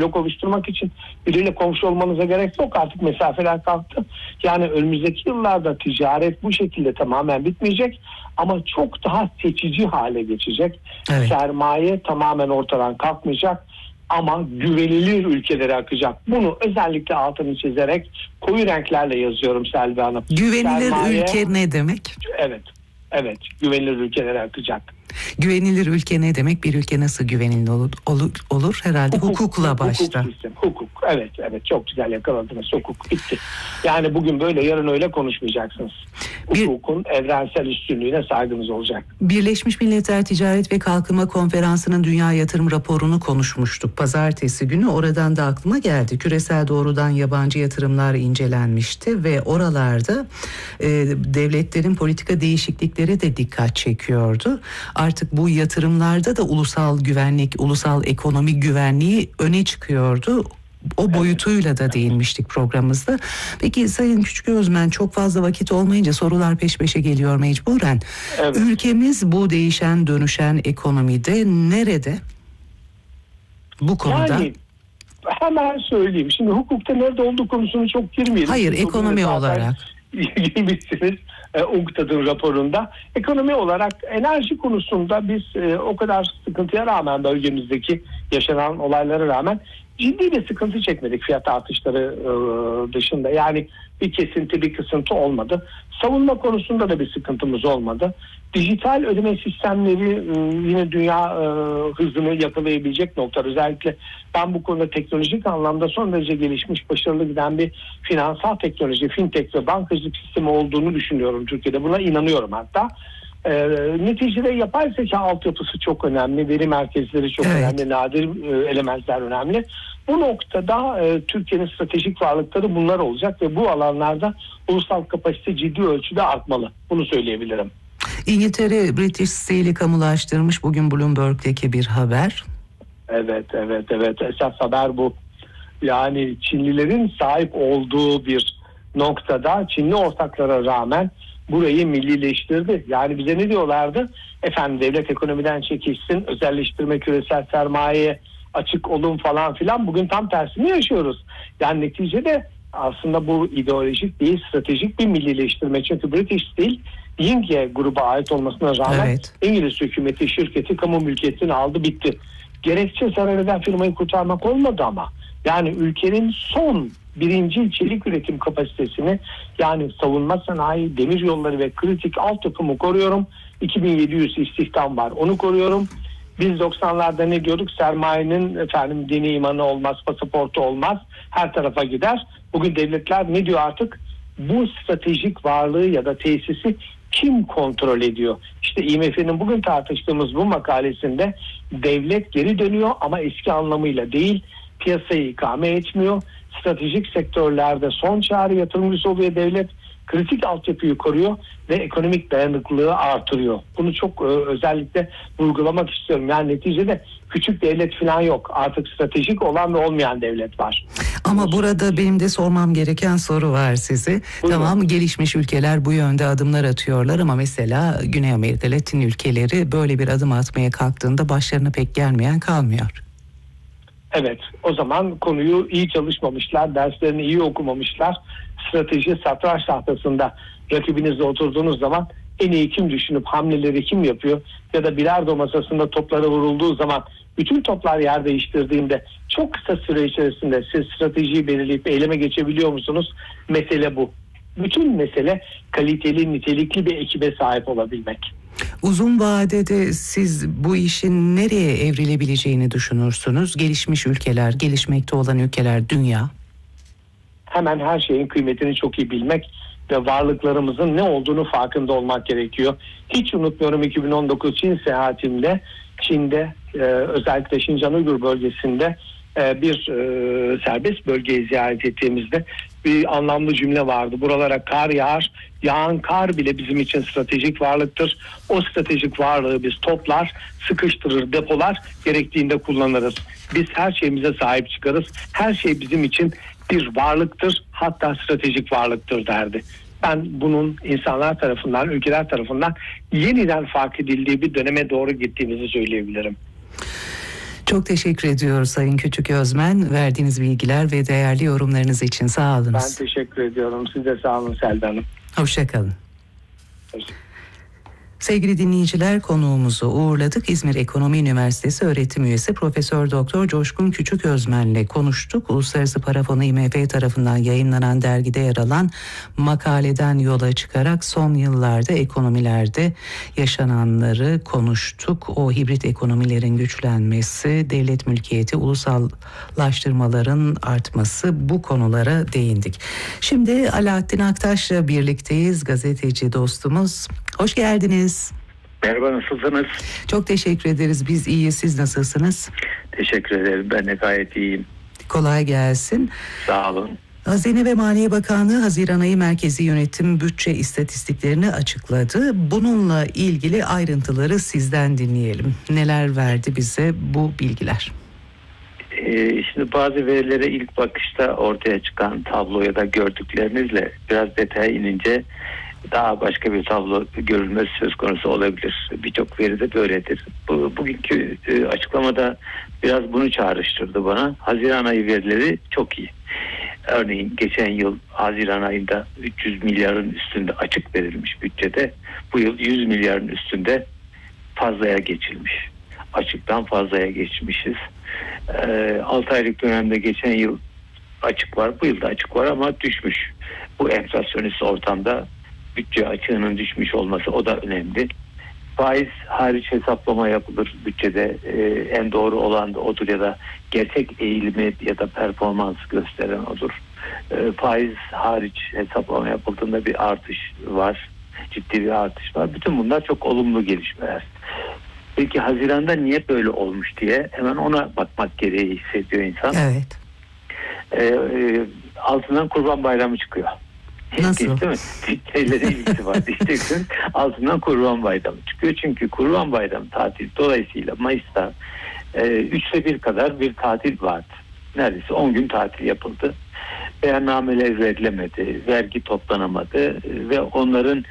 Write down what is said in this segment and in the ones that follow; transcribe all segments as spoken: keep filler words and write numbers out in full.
blok oluşturmak için biriyle komşu olmanıza gerek yok. Artık mesafeler kalktı. Yani önümüzdeki yıllarda ticaret bu şekilde tamamen bitmeyecek ama çok daha seçici hale geçecek. Evet. Sermaye tamamen ortadan kalkmayacak ama güvenilir ülkelere akacak. Bunu özellikle altını çizerek koyu renklerle yazıyorum Selvi Hanım. Güvenilir Sermaye, ülke ne demek? Evet, evet güvenilir ülkelere akacak. Güvenilir ülke ne demek? Bir ülke nasıl güvenilir olur? Olur, olur herhalde hukuk, hukukla başta. Hukuk, sistem, hukuk. Evet, evet çok güzel yakaladınız. Hukuk bitti. Yani bugün böyle yarın öyle konuşmayacaksınız. Bir, Hukukun evrensel üstünlüğüne saygınız olacak. Birleşmiş Milletler Ticaret ve Kalkınma Konferansı'nın Dünya Yatırım Raporu'nu konuşmuştuk. Pazartesi günü oradan da aklıma geldi. Küresel doğrudan yabancı yatırımlar incelenmişti ve oralarda e, devletlerin politika değişiklikleri de dikkat çekiyordu. Artık bu yatırımlarda da ulusal güvenlik, ulusal ekonomi güvenliği öne çıkıyordu. O boyutuyla da değinmiştik programımızda. Peki Sayın Küçüközmen, çok fazla vakit olmayınca sorular peş peşe geliyor mecburen. Evet. Ülkemiz bu değişen dönüşen ekonomide nerede? Bu konuda. Yani hemen söyleyeyim. Şimdi hukukta nerede olduğu konusunu çok girmeyelim. Hayır, Siz ekonomi olarak. Girmişsiniz e, UNCTAD'ın raporunda. Ekonomi olarak enerji konusunda biz e, o kadar sıkıntıya rağmen bölgemizdeki yaşanan olaylara rağmen ciddi bir sıkıntı çekmedik fiyat artışları e, dışında. Yani bir kesinti bir kısıntı olmadı. Savunma konusunda da bir sıkıntımız olmadı. Dijital ödeme sistemleri e, yine dünya e, hızını yakalayabilecek noktalar. Özellikle ben bu konuda teknolojik anlamda son derece gelişmiş, başarılı giden bir finansal teknoloji, fintech ve bankacılık sistemi olduğunu düşünüyorum Türkiye'de. Buna inanıyorum hatta. E, neticede yapay zeka altyapısı çok önemli, veri merkezleri çok evet. önemli, nadir e, elementler önemli. Bu noktada e, Türkiye'nin stratejik varlıkları bunlar olacak ve bu alanlarda ulusal kapasite ciddi ölçüde artmalı. Bunu söyleyebilirim. İngiltere British Steel'i kamulaştırmış, bugün Bloomberg'deki bir haber. Evet, evet, evet. Esas haber bu. Yani Çinlilerin sahip olduğu bir noktada Çinli ortaklara rağmen burayı millileştirdi. Yani bize ne diyorlardı? Efendim devlet ekonomiden çekilsin, özelleştirme, küresel sermayeye açık olun falan filan. Bugün tam tersini yaşıyoruz. Yani neticede aslında bu ideolojik değil, stratejik bir millileştirme. Çünkü British Steel Yingye gruba ait olmasına rağmen evet. İngiliz hükümeti şirketi kamu mülkiyetini aldı, bitti. Gerekçe zarar eden firmayı kurtarmak olmadı ama. Yani ülkenin son birinci çelik üretim kapasitesini, yani savunma sanayi, demir yolları ve kritik altyapımı koruyorum. iki bin yedi yüz istihdam var, onu koruyorum. Biz doksanlarda ne diyorduk? Sermayenin efendim dini imanı olmaz, pasaportu olmaz, her tarafa gider. Bugün devletler ne diyor artık? Bu stratejik varlığı ya da tesisi kim kontrol ediyor? İşte I M F'nin bugün tartıştığımız bu makalesinde devlet geri dönüyor ama eski anlamıyla değil, piyasayı ikame etmiyor. Stratejik sektörlerde son çağrı yatırımcısı oluyor devlet, kritik altyapıyı koruyor ve ekonomik dayanıklılığı artırıyor. Bunu çok e, özellikle vurgulamak istiyorum. Yani neticede küçük devlet falan yok. Artık stratejik olan ve olmayan devlet var. Ama Bunu burada söyleyeyim. Benim de sormam gereken soru var size. Buyurun. Tamam, gelişmiş ülkeler bu yönde adımlar atıyorlar ama mesela Güney Amerika, Latin ülkeleri böyle bir adım atmaya kalktığında başlarına pek gelmeyen kalmıyor. Evet, o zaman konuyu iyi çalışmamışlar, derslerini iyi okumamışlar. Strateji satranç tahtasında rakibinizle oturduğunuz zaman en iyi kim düşünüp hamleleri kim yapıyor ya da bilardo masasında toplara vurulduğu zaman bütün toplar yer değiştirdiğinde çok kısa süre içerisinde siz stratejiyi belirleyip eyleme geçebiliyor musunuz? Mesele bu. Bütün mesele kaliteli, nitelikli bir ekibe sahip olabilmek. Uzun vadede siz bu işin nereye evrilebileceğini düşünürsünüz? Gelişmiş ülkeler, gelişmekte olan ülkeler, dünya. Hemen her şeyin kıymetini çok iyi bilmek ve varlıklarımızın ne olduğunu farkında olmak gerekiyor. Hiç unutmuyorum iki bin on dokuz Çin seyahatimde, Çin'de e, özellikle Şincan Uygur bölgesinde e, bir e, serbest bölgeyi ziyaret ettiğimizde bir anlamlı cümle vardı. Buralara kar yağar, yağan kar bile bizim için stratejik varlıktır. O stratejik varlığı biz toplar, sıkıştırır, depolar, gerektiğinde kullanırız. Biz her şeyimize sahip çıkarız. Her şey bizim için bir varlıktır, hatta stratejik varlıktır derdi. Ben bunun insanlar tarafından, ülkeler tarafından yeniden fark edildiği bir döneme doğru gittiğimizi söyleyebilirim. Çok teşekkür ediyoruz Sayın Küçüközmen. Verdiğiniz bilgiler ve değerli yorumlarınız için sağ olunuz. Ben teşekkür ediyorum. Siz de sağ olun Selda Hanım. Hoşça kalın. Sevgili dinleyiciler, konuğumuzu uğurladık. İzmir Ekonomi Üniversitesi öğretim üyesi Profesör Doktor Coşkun Küçüközmen'le konuştuk. Uluslararası Para Fonu I M F tarafından yayınlanan dergide yer alan makaleden yola çıkarak son yıllarda ekonomilerde yaşananları konuştuk. O hibrit ekonomilerin güçlenmesi, devlet mülkiyeti, ulusallaştırmaların artması, bu konulara değindik. Şimdi Alaaddin Aktaş'la birlikteyiz, gazeteci dostumuz. Hoş geldiniz. Merhaba, nasılsınız? Çok teşekkür ederiz. Biz iyiyiz. Siz nasılsınız? Teşekkür ederim. Ben de gayet iyiyim. Kolay gelsin. Sağ olun. Hazine ve Maliye Bakanlığı Haziran ayı merkezi yönetim bütçe istatistiklerini açıkladı. Bununla ilgili ayrıntıları sizden dinleyelim. Neler verdi bize bu bilgiler? Ee, şimdi bazı verilere ilk bakışta ortaya çıkan tablo ya da gördüklerinizle biraz detaya inince daha başka bir tablo görülmesi söz konusu olabilir. Birçok veri de böyledir. Bu, bugünkü e, açıklamada biraz bunu çağrıştırdı bana. Haziran ayı verileri çok iyi. Örneğin geçen yıl Haziran ayında üç yüz milyarın üstünde açık verilmiş bütçede. Bu yıl yüz milyarın üstünde fazlaya geçilmiş. Açıktan fazlaya geçmişiz. E, altı aylık dönemde geçen yıl açık var. Bu yılda açık var ama düşmüş. Bu enflasyonist ortamda bütçe açığının düşmüş olması, o da önemli. Faiz hariç hesaplama yapılır bütçede. Ee, en doğru olan da odur ya da gerçek eğilimi ya da performans gösteren odur. Ee, faiz hariç hesaplama yapıldığında bir artış var. Ciddi bir artış var. Bütün bunlar çok olumlu gelişmeler. Peki Haziran'da niye böyle olmuş diye hemen ona bakmak gereği hissediyor insan. Evet. Ee, e, altından Kurban Bayramı çıkıyor. Nasıl? Değil mi? Şeylere ilgisi var. Diyeceksiniz. Altından Kurban Bayramı çıkıyor. Çünkü Kurban Bayramı tatil dolayısıyla Mayıs'ta e, üçte bir kadar bir tatil vardı. Neredeyse on gün tatil yapıldı. Beyannameler verilemedi. Vergi toplanamadı. Ve onların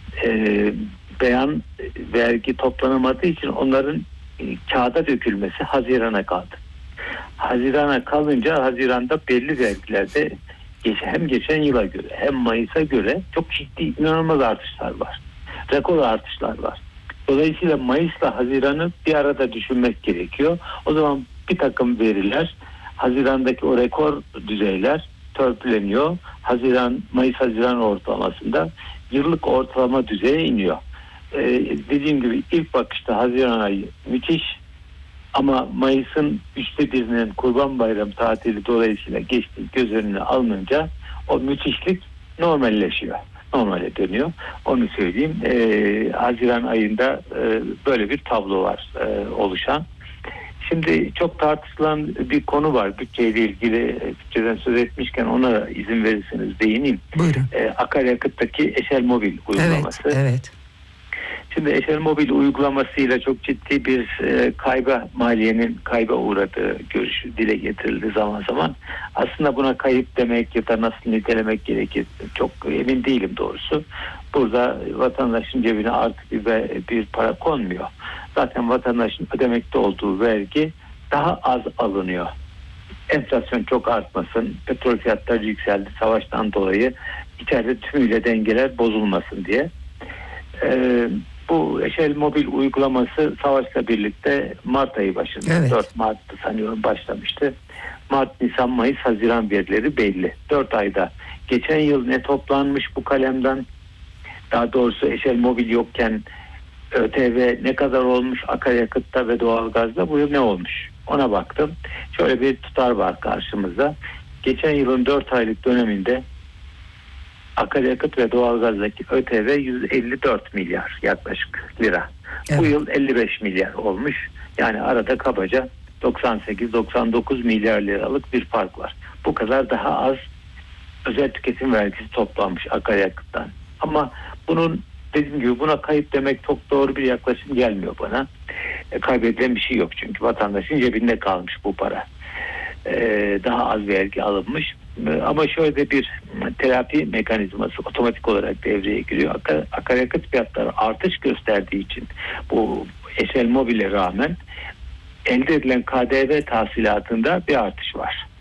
e, beyan vergi toplanamadığı için onların e, kağıda dökülmesi Haziran'a kaldı. Haziran'a kalınca Haziran'da belli vergilerde hem geçen yıla göre hem Mayıs'a göre çok ciddi, inanılmaz artışlar var. Rekor artışlar var. Dolayısıyla Mayıs'la Haziran'ı bir arada düşünmek gerekiyor. O zaman bir takım veriler, Haziran'daki o rekor düzeyler törpüleniyor. Haziran, Mayıs-Haziran ortalamasında yıllık ortalama düzeye iniyor. Ee, dediğim gibi ilk bakışta Haziran ayı müthiş. Ama Mayıs'ın üçte birinin Kurban Bayramı tatili dolayısıyla geçtiği göz önüne alınınca o müthişlik normalleşiyor. Normale dönüyor. Onu söyleyeyim. Ee, Haziran ayında e, böyle bir tablo var e, oluşan. Şimdi çok tartışılan bir konu var. Bütçeyle ilgili, bütçeden söz etmişken ona izin verirseniz değineyim. Buyurun. E, akaryakıttaki Eşel Mobil uygulaması. Evet, evet. Şimdi Eşel Mobil uygulamasıyla çok ciddi bir e, kayba, maliyenin kayba uğradığı görüş dile getirildi zaman zaman. Aslında buna kayıp demek ya da nasıl nitelemek gerekir çok emin değilim doğrusu. Burada vatandaşın cebine artık bir, bir para konmuyor. Zaten vatandaşın ödemekte olduğu vergi daha az alınıyor. Enflasyon çok artmasın, petrol fiyatları yükseldi savaştan dolayı, içeride tümüyle dengeler bozulmasın diye. Ee, bu Eşel Mobil uygulaması savaşla birlikte Mart ayı başında, evet. dört Mart'ta sanıyorum başlamıştı. Mart, Nisan, Mayıs, Haziran verileri belli. dört ayda geçen yıl ne toplanmış bu kalemden, daha doğrusu Eşel Mobil yokken ÖTV ne kadar olmuş akaryakıtta ve doğalgazda, bu yıl ne olmuş ona baktım. Şöyle bir tutar var karşımızda. Geçen yılın dört aylık döneminde akaryakıt ve doğalgazdaki ÖTV yüz elli dört milyar yaklaşık lira. Evet. Bu yıl elli beş milyar olmuş. Yani arada kabaca doksan sekiz doksan dokuz milyar liralık bir fark var. Bu kadar daha az özel tüketim vergisi toplanmış akaryakıttan. Ama bunun, dediğim gibi, buna kayıp demek çok doğru bir yaklaşım gelmiyor bana. E, kaybedilen bir şey yok çünkü vatandaşın cebinde kalmış bu para. E, daha az vergi alınmış. E, ama şöyle bir terapi mekanizması otomatik olarak devreye giriyor. Akar, akaryakıt fiyatları artış gösterdiği için bu Eşel Mobil'e rağmen elde edilen K D V tahsilatında bir artış var.